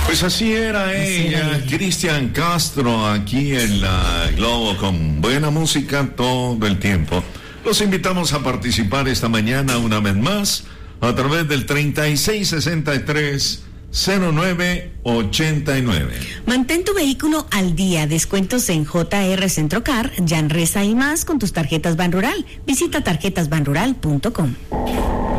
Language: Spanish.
Pues así era ella, Cristian Castro, aquí en la Globo, con buena música todo el tiempo. Los invitamos a participar esta mañana una vez más a través del 3663-0989. Mantén tu vehículo al día. Descuentos en JR Centrocar, Yanresa y más con tus tarjetas Banrural. Visita tarjetasbanrural.com.